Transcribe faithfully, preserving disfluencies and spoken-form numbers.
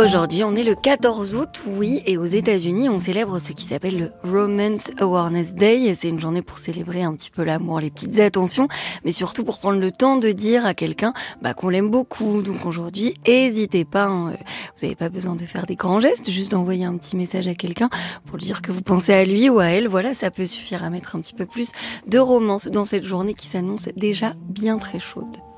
Aujourd'hui, on est le quatorze août, oui, et aux États-Unis, on célèbre ce qui s'appelle le Romance Awareness Day. C'est une journée pour célébrer un petit peu l'amour, les petites attentions, mais surtout pour prendre le temps de dire à quelqu'un bah, qu'on l'aime beaucoup. Donc aujourd'hui, n'hésitez pas, hein, vous n'avez pas besoin de faire des grands gestes, juste d'envoyer un petit message à quelqu'un pour lui dire que vous pensez à lui ou à elle. Voilà, ça peut suffire à mettre un petit peu plus de romance dans cette journée qui s'annonce déjà bien très chaude.